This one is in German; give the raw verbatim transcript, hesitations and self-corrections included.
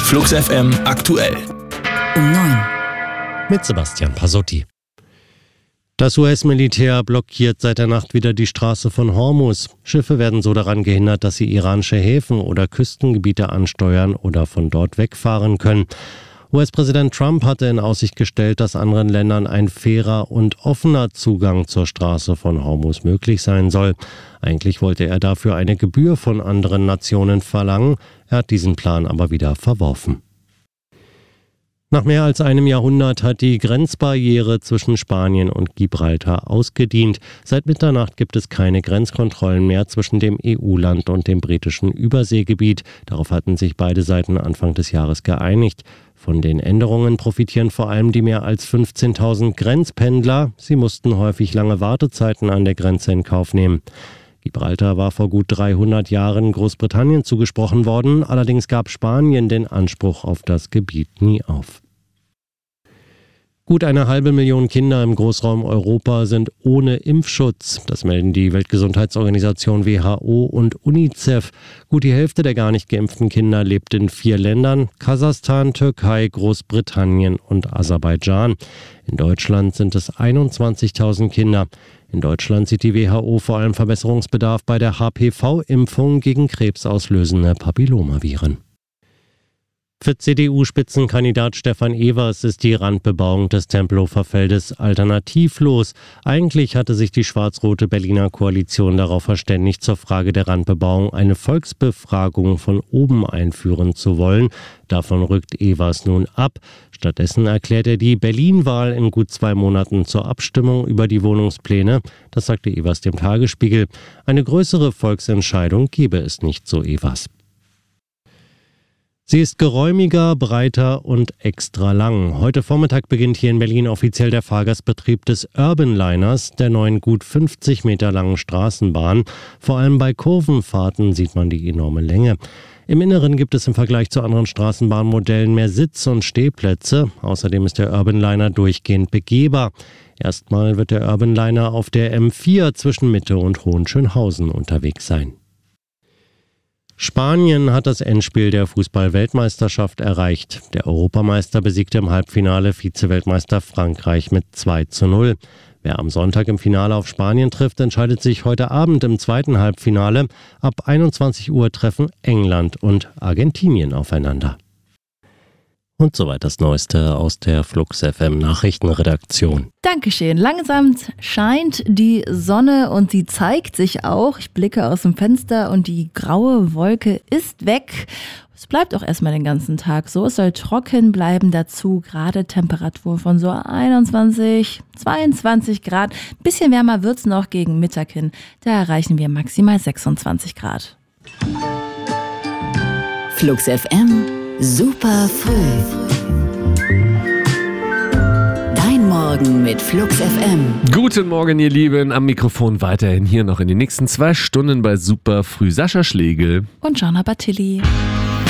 Flux F M aktuell. Um neun. Mit Sebastian Pasotti. Das U S-Militär blockiert seit der Nacht wieder die Straße von Hormuz. Schiffe werden so daran gehindert, dass sie iranische Häfen oder Küstengebiete ansteuern oder von dort wegfahren können. U S-Präsident Trump hatte in Aussicht gestellt, dass anderen Ländern ein fairer und offener Zugang zur Straße von Hormuz möglich sein soll. Eigentlich wollte er dafür eine Gebühr von anderen Nationen verlangen. Er hat diesen Plan aber wieder verworfen. Nach mehr als einem Jahrhundert hat die Grenzbarriere zwischen Spanien und Gibraltar ausgedient. Seit Mitternacht gibt es keine Grenzkontrollen mehr zwischen dem E U-Land und dem britischen Überseegebiet. Darauf hatten sich beide Seiten Anfang des Jahres geeinigt. Von den Änderungen profitieren vor allem die mehr als fünfzehntausend Grenzpendler. Sie mussten häufig lange Wartezeiten an der Grenze in Kauf nehmen. Gibraltar war vor gut dreihundert Jahren Großbritannien zugesprochen worden, allerdings gab Spanien den Anspruch auf das Gebiet nie auf. Gut eine halbe Million Kinder im Großraum Europa sind ohne Impfschutz. Das melden die Weltgesundheitsorganisation W H O und UNICEF. Gut die Hälfte der gar nicht geimpften Kinder lebt in vier Ländern: Kasachstan, Türkei, Großbritannien und Aserbaidschan. In Deutschland sind es einundzwanzigtausend Kinder. In Deutschland sieht die W H O vor allem Verbesserungsbedarf bei der H P V-Impfung gegen krebsauslösende Papillomaviren. Für C D U-Spitzenkandidat Stefan Evers ist die Randbebauung des Tempelhofer Feldes alternativlos. Eigentlich hatte sich die schwarz-rote Berliner Koalition darauf verständigt, zur Frage der Randbebauung eine Volksbefragung von oben einführen zu wollen. Davon rückt Evers nun ab. Stattdessen erklärt er die Berlin-Wahl in gut zwei Monaten zur Abstimmung über die Wohnungspläne. Das sagte Evers dem Tagesspiegel. Eine größere Volksentscheidung gebe es nicht, so Evers. Sie ist geräumiger, breiter und extra lang. Heute Vormittag beginnt hier in Berlin offiziell der Fahrgastbetrieb des Urban Liners, der neuen gut fünfzig Meter langen Straßenbahn. Vor allem bei Kurvenfahrten sieht man die enorme Länge. Im Inneren gibt es im Vergleich zu anderen Straßenbahnmodellen mehr Sitz- und Stehplätze. Außerdem ist der Urban Liner durchgehend begehbar. Erstmal wird der Urban Liner auf der M vier zwischen Mitte und Hohenschönhausen unterwegs sein. Spanien hat das Endspiel der Fußball-Weltmeisterschaft erreicht. Der Europameister besiegte im Halbfinale Vize-Weltmeister Frankreich mit zwei zu null. Wer am Sonntag im Finale auf Spanien trifft, entscheidet sich heute Abend im zweiten Halbfinale. Ab einundzwanzig Uhr treffen England und Argentinien aufeinander. Und soweit das Neueste aus der Flux F M Nachrichtenredaktion. Dankeschön. Langsam scheint die Sonne und sie zeigt sich auch. Ich blicke aus dem Fenster und die graue Wolke ist weg. Es bleibt auch erstmal den ganzen Tag so. Es soll trocken bleiben. Dazu gerade Temperatur von so einundzwanzig, zweiundzwanzig Grad. Ein bisschen wärmer wird es noch gegen Mittag hin. Da erreichen wir maximal sechsundzwanzig Grad. Flux F M. Super früh. Dein Morgen mit Flux F M. Guten Morgen, ihr Lieben. Am Mikrofon weiterhin hier noch in den nächsten zwei Stunden bei Super früh Sascha Schlegel Und Jana Batilli.